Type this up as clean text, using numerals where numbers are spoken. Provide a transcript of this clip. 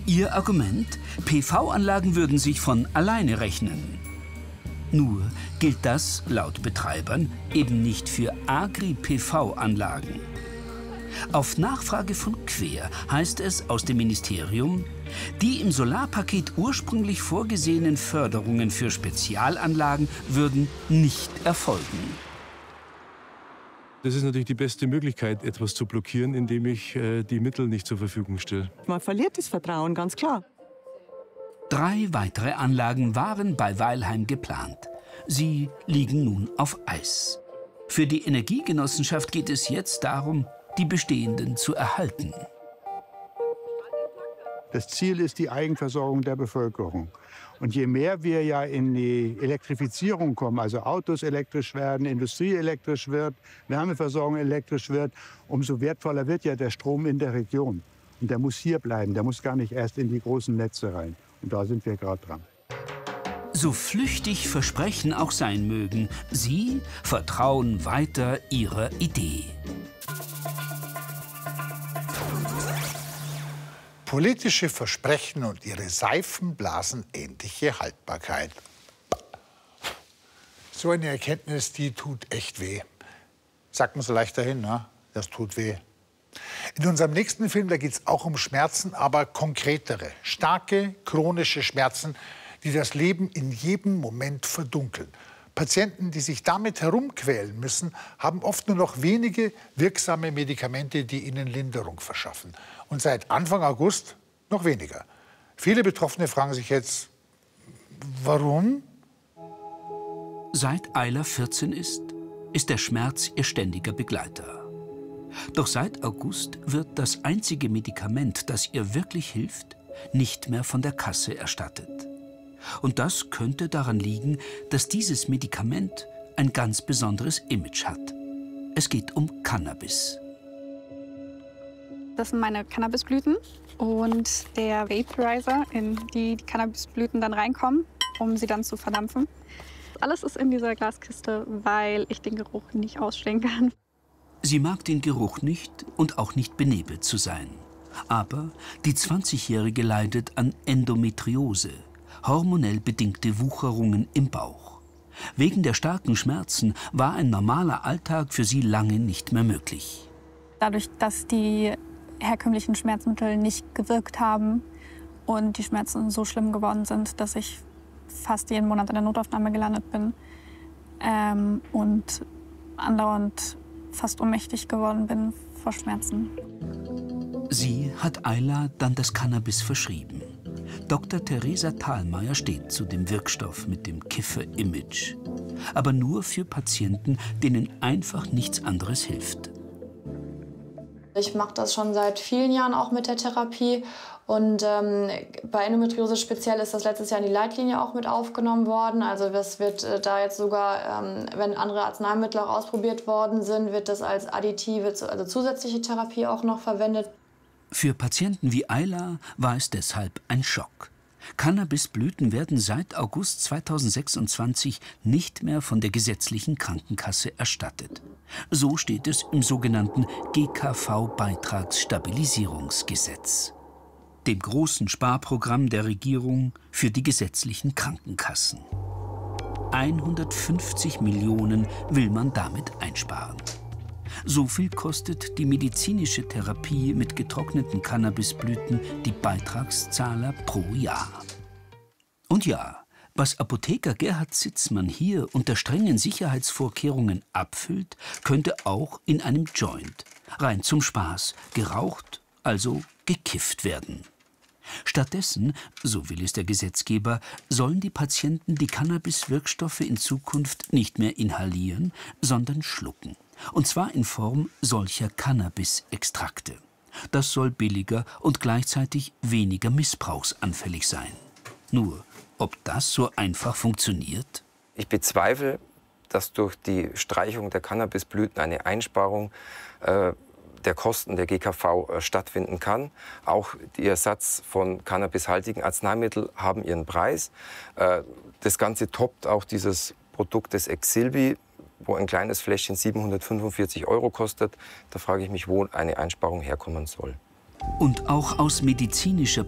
Ihr Argument, PV-Anlagen würden sich von alleine rechnen. Nur gilt das, laut Betreibern, eben nicht für Agri-PV-Anlagen. Auf Nachfrage von Quer heißt es aus dem Ministerium, die im Solarpaket ursprünglich vorgesehenen Förderungen für Spezialanlagen würden nicht erfolgen. Das ist natürlich die beste Möglichkeit, etwas zu blockieren, indem ich die Mittel nicht zur Verfügung stelle. Man verliert das Vertrauen, ganz klar. 3 weitere Anlagen waren bei Weilheim geplant. Sie liegen nun auf Eis. Für die Energiegenossenschaft geht es jetzt darum, die bestehenden zu erhalten. Das Ziel ist die Eigenversorgung der Bevölkerung. Und je mehr wir ja in die Elektrifizierung kommen, also Autos elektrisch werden, Industrie elektrisch wird, Wärmeversorgung elektrisch wird, umso wertvoller wird ja der Strom in der Region. Und der muss hier bleiben, der muss gar nicht erst in die großen Netze rein. Und da sind wir gerade dran. So flüchtig Versprechen auch sein mögen, Sie vertrauen weiter Ihrer Idee. Politische Versprechen und ihre seifenblasenähnliche Haltbarkeit. So eine Erkenntnis, die tut echt weh. Sagt man so leicht dahin, ne? Das tut weh. In unserem nächsten Film, da geht es auch um Schmerzen, aber konkretere, starke, chronische Schmerzen, die das Leben in jedem Moment verdunkeln. Patienten, die sich damit herumquälen müssen, haben oft nur noch wenige wirksame Medikamente, die ihnen Linderung verschaffen. Und seit Anfang August noch weniger. Viele Betroffene fragen sich jetzt, warum? Seit Ayla 14 ist der Schmerz ihr ständiger Begleiter. Doch seit August wird das einzige Medikament, das ihr wirklich hilft, nicht mehr von der Kasse erstattet. Und das könnte daran liegen, dass dieses Medikament ein ganz besonderes Image hat. Es geht um Cannabis. Das sind meine Cannabisblüten und der Vaporizer, in die die Cannabisblüten dann reinkommen, um sie dann zu verdampfen. Alles ist in dieser Glaskiste, weil ich den Geruch nicht ausstehen kann. Sie mag den Geruch nicht und auch nicht benebelt zu sein. Aber die 20-Jährige leidet an Endometriose, hormonell bedingte Wucherungen im Bauch. Wegen der starken Schmerzen war ein normaler Alltag für sie lange nicht mehr möglich. Dadurch, dass die herkömmlichen Schmerzmittel nicht gewirkt haben und die Schmerzen so schlimm geworden sind, dass ich fast jeden Monat in der Notaufnahme gelandet bin und andauernd fast ohnmächtig geworden bin vor Schmerzen. Sie hat Ayla dann das Cannabis verschrieben. Dr. Theresa Thalmeier steht zu dem Wirkstoff mit dem Kiffer-Image. Aber nur für Patienten, denen einfach nichts anderes hilft. Ich mache das schon seit vielen Jahren auch mit der Therapie. Und bei Endometriose speziell ist das letztes Jahr in die Leitlinie auch mit aufgenommen worden. Also das wird da jetzt sogar, wenn andere Arzneimittel auch ausprobiert worden sind, wird das als additive, also zusätzliche Therapie auch noch verwendet. Für Patienten wie Ayla war es deshalb ein Schock. Cannabisblüten werden seit August 2026 nicht mehr von der gesetzlichen Krankenkasse erstattet. So steht es im sogenannten GKV-Beitragsstabilisierungsgesetz, dem großen Sparprogramm der Regierung für die gesetzlichen Krankenkassen. 150 Millionen will man damit einsparen. So viel kostet die medizinische Therapie mit getrockneten Cannabisblüten die Beitragszahler pro Jahr. Und ja, was Apotheker Gerhard Sitzmann hier unter strengen Sicherheitsvorkehrungen abfüllt, könnte auch in einem Joint, rein zum Spaß, geraucht, also gekifft werden. Stattdessen, so will es der Gesetzgeber, sollen die Patienten die Cannabis-Wirkstoffe in Zukunft nicht mehr inhalieren, sondern schlucken. Und zwar in Form solcher Cannabis-Extrakte. Das soll billiger und gleichzeitig weniger missbrauchsanfällig sein. Nur, ob das so einfach funktioniert? Ich bezweifle, dass durch die Streichung der Cannabisblüten eine Einsparung der Kosten der GKV stattfinden kann. Auch der Ersatz von cannabishaltigen Arzneimitteln haben ihren Preis. Das Ganze toppt auch dieses Produkt des Exilbi, wo ein kleines Fläschchen 745 € kostet. Da frage ich mich, wo eine Einsparung herkommen soll. Und auch aus medizinischer